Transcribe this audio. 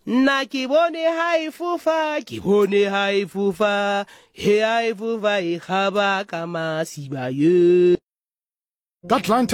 Na ke bone ha e fofa, ke bone ha e fofa, he ha e fofa e khaba ka masiba ye.